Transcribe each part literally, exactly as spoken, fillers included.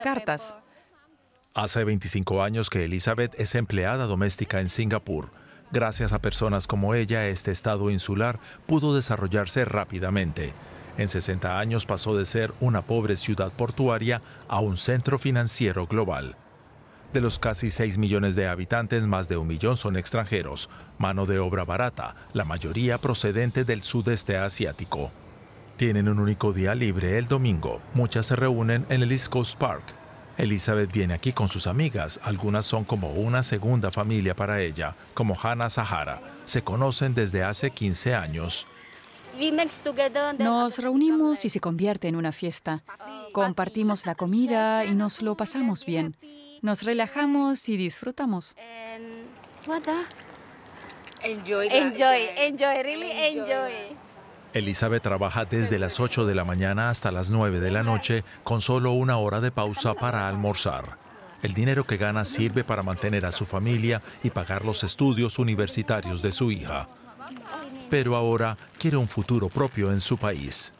cartas. Hace veinticinco años que Elizabeth es empleada doméstica en Singapur. Gracias a personas como ella, este estado insular pudo desarrollarse rápidamente. En sesenta años pasó de ser una pobre ciudad portuaria a un centro financiero global. De los casi seis millones de habitantes, más de un millón son extranjeros, mano de obra barata, la mayoría procedente del sudeste asiático. Tienen un único día libre el domingo. Muchas se reúnen en el East Coast Park. Elizabeth viene aquí con sus amigas. Algunas son como una segunda familia para ella, como Hannah Sahara. Se conocen desde hace quince años. Nos reunimos y se convierte en una fiesta. Compartimos la comida y nos lo pasamos bien. Nos relajamos y disfrutamos. Enjoy, enjoy, enjoy, really enjoy. Elizabeth trabaja desde las ocho de la mañana hasta las nueve de la noche con solo una hora de pausa para almorzar. El dinero que gana sirve para mantener a su familia y pagar los estudios universitarios de su hija. Pero ahora quiere un futuro propio en su país.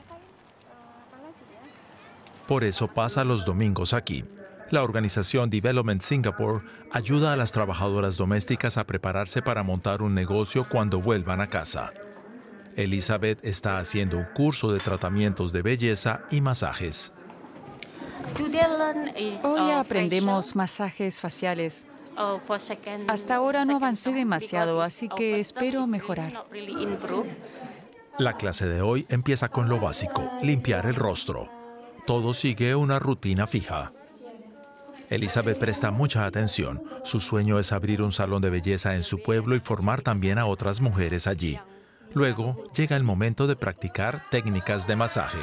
Por eso pasa los domingos aquí. La organización Development Singapore ayuda a las trabajadoras domésticas a prepararse para montar un negocio cuando vuelvan a casa. Elizabeth está haciendo un curso de tratamientos de belleza y masajes. Hoy aprendemos masajes faciales. Hasta ahora no avancé demasiado, así que espero mejorar. La clase de hoy empieza con lo básico, limpiar el rostro. Todo sigue una rutina fija. Elizabeth presta mucha atención. Su sueño es abrir un salón de belleza en su pueblo y formar también a otras mujeres allí. Luego llega el momento de practicar técnicas de masaje.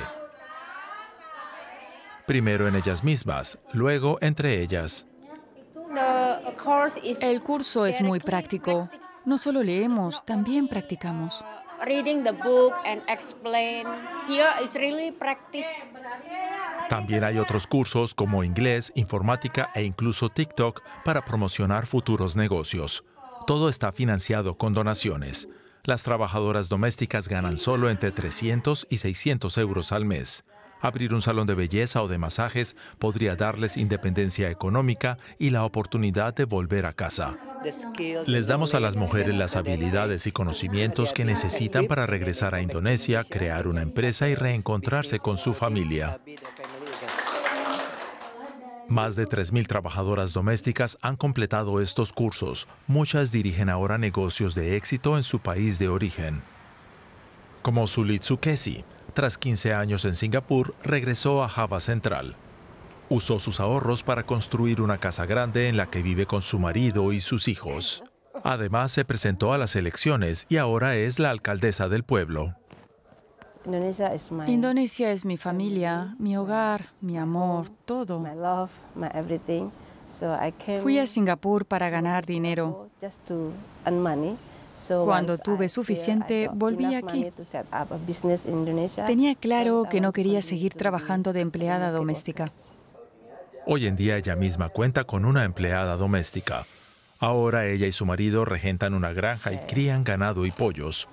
Primero en ellas mismas, luego entre ellas. El curso es muy práctico. No solo leemos, también practicamos. También hay otros cursos como inglés, informática e incluso TikTok para promocionar futuros negocios. Todo está financiado con donaciones. Las trabajadoras domésticas ganan solo entre trescientos y seiscientos euros al mes. Abrir un salón de belleza o de masajes podría darles independencia económica y la oportunidad de volver a casa. Les damos a las mujeres las habilidades y conocimientos que necesitan para regresar a Indonesia, crear una empresa y reencontrarse con su familia. Más de tres mil trabajadoras domésticas han completado estos cursos. Muchas dirigen ahora negocios de éxito en su país de origen. Como Sulitsu Kesi, tras quince años en Singapur, regresó a Java Central. Usó sus ahorros para construir una casa grande en la que vive con su marido y sus hijos. Además, se presentó a las elecciones y ahora es la alcaldesa del pueblo. Indonesia es mi familia, mi hogar, mi amor, todo. Fui a Singapur para ganar dinero. Cuando tuve suficiente, volví aquí. Tenía claro que no quería seguir trabajando de empleada doméstica. Hoy en día ella misma cuenta con una empleada doméstica. Ahora ella y su marido regentan una granja y crían ganado y pollos.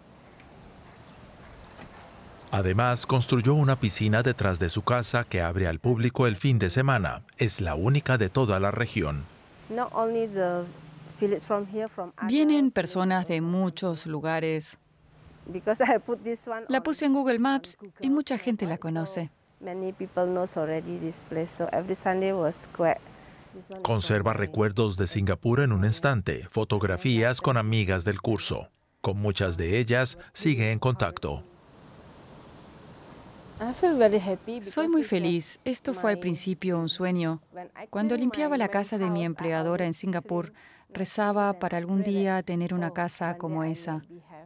Además, construyó una piscina detrás de su casa que abre al público el fin de semana. Es la única de toda la región. Vienen personas de muchos lugares. La puse en Google Maps y mucha gente la conoce. Conserva recuerdos de Singapur en un instante, fotografías con amigas del curso. Con muchas de ellas sigue en contacto. Soy muy feliz. Esto fue al principio un sueño. Cuando limpiaba la casa de mi empleadora en Singapur, rezaba para algún día tener una casa como esa.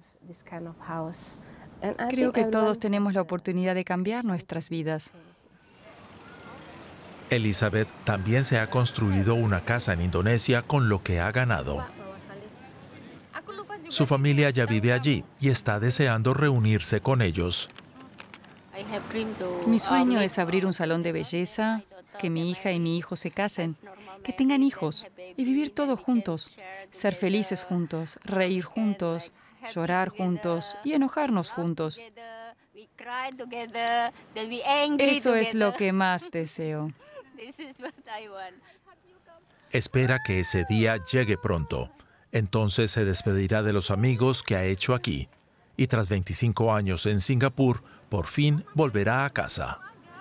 Creo que todos tenemos la oportunidad de cambiar nuestras vidas. Elizabeth también se ha construido una casa en Indonesia con lo que ha ganado. Su familia ya vive allí y está deseando reunirse con ellos. Mi sueño es abrir un salón de belleza, que mi hija y mi hijo se casen, que tengan hijos y vivir todos juntos, ser felices juntos, reír juntos, llorar juntos y enojarnos juntos. Eso es lo que más deseo. Espera que ese día llegue pronto. Entonces se despedirá de los amigos que ha hecho aquí. Y tras veinticinco años en Singapur, por fin volverá a casa.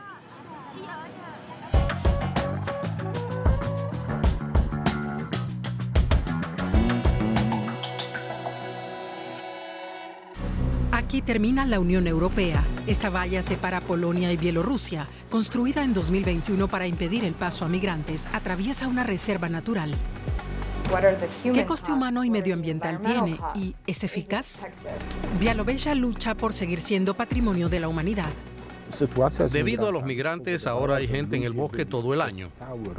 Aquí termina la Unión Europea. Esta valla separa Polonia y Bielorrusia, construida en dos mil veintiuno para impedir el paso a migrantes, atraviesa una reserva natural. ¿Qué coste humano y medioambiental tiene? ¿Y es eficaz? Białobrzeg lucha por seguir siendo patrimonio de la humanidad. Debido a los migrantes, ahora hay gente en el bosque todo el año.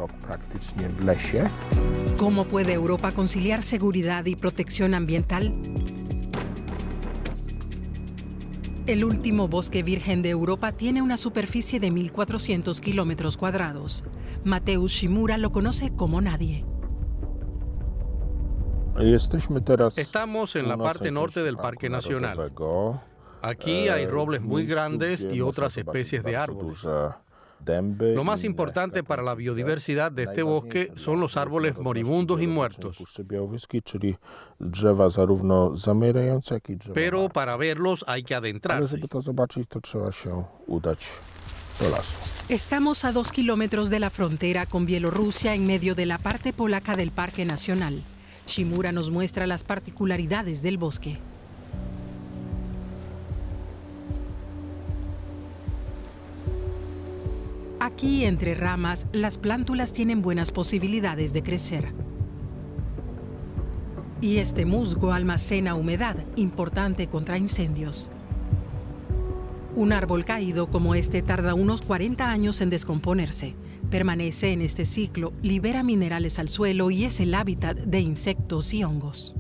¿Cómo puede Europa conciliar seguridad y protección ambiental? El último bosque virgen de Europa tiene una superficie de mil cuatrocientos kilómetros cuadrados. Mateusz Shimura lo conoce como nadie. Estamos en la parte norte del Parque Nacional. Aquí hay robles muy grandes y otras especies de árboles. Lo más importante para la biodiversidad de este bosque son los árboles moribundos y muertos. Pero para verlos hay que adentrarse. Estamos a dos kilómetros de la frontera con Bielorrusia en medio de la parte polaca del Parque Nacional. Shimura nos muestra las particularidades del bosque. Aquí, entre ramas, las plántulas tienen buenas posibilidades de crecer. Y este musgo almacena humedad, importante contra incendios. Un árbol caído como este tarda unos cuarenta años en descomponerse. Permanece en este ciclo, libera minerales al suelo y es el hábitat de insectos y hongos.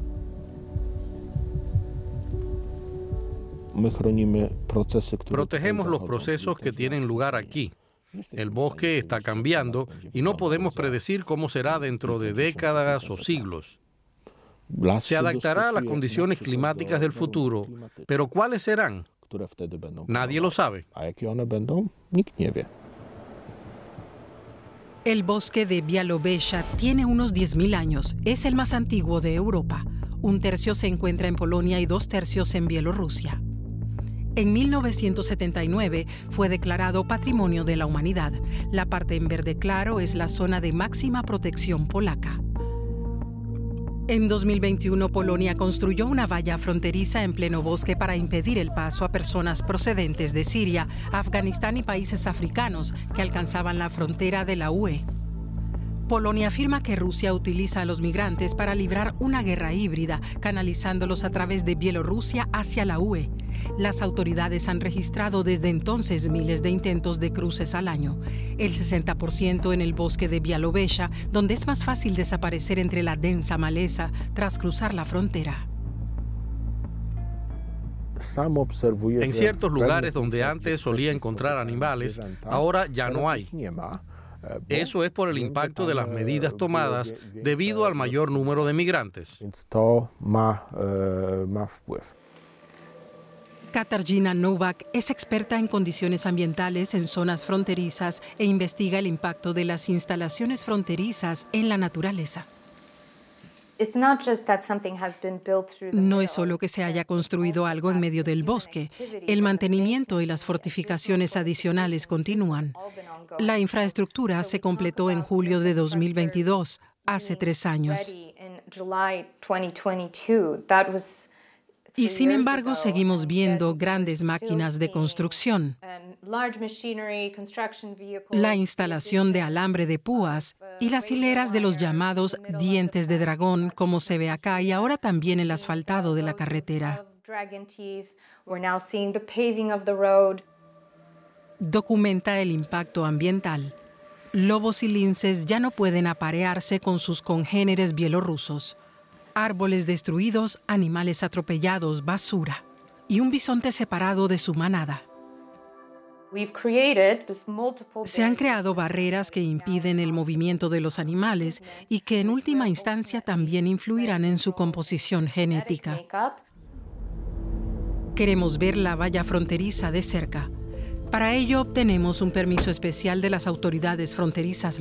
Protegemos los procesos que tienen lugar aquí. El bosque está cambiando y no podemos predecir cómo será dentro de décadas o siglos. Se adaptará a las condiciones climáticas del futuro, pero ¿cuáles serán? Nadie lo sabe. El bosque de Białobrzeg tiene unos diez mil años. Es el más antiguo de Europa. Un tercio se encuentra en Polonia y dos tercios en Bielorrusia. En mil novecientos setenta y nueve fue declarado Patrimonio de la Humanidad. La parte en verde claro es la zona de máxima protección polaca. En dos mil veintiuno, Polonia construyó una valla fronteriza en pleno bosque para impedir el paso a personas procedentes de Siria, Afganistán y países africanos que alcanzaban la frontera de la U E. Polonia afirma que Rusia utiliza a los migrantes para librar una guerra híbrida, canalizándolos a través de Bielorrusia hacia la U E. Las autoridades han registrado desde entonces miles de intentos de cruces al año. El sesenta por ciento en el bosque de Białobrzeg, donde es más fácil desaparecer entre la densa maleza tras cruzar la frontera. En ciertos lugares donde antes solía encontrar animales, ahora ya no hay. Eso es por el impacto de las medidas tomadas debido al mayor número de migrantes. Katarzyna Nowak es experta en condiciones ambientales en zonas fronterizas e investiga el impacto de las instalaciones fronterizas en la naturaleza. No es solo que se haya construido algo en medio del bosque. El mantenimiento y las fortificaciones adicionales continúan. La infraestructura se completó en julio de dos mil veintidós, hace tres años. Y sin embargo, seguimos viendo grandes máquinas de construcción, la instalación de alambre de púas y las hileras de los llamados dientes de dragón, como se ve acá y ahora también el asfaltado de la carretera. Documenta el impacto ambiental. Lobos y linces ya no pueden aparearse con sus congéneres bielorrusos. Árboles destruidos, animales atropellados, basura y un bisonte separado de su manada. Se han creado barreras que impiden el movimiento de los animales y que en última instancia también influirán en su composición genética. Queremos ver la valla fronteriza de cerca. Para ello obtenemos un permiso especial de las autoridades fronterizas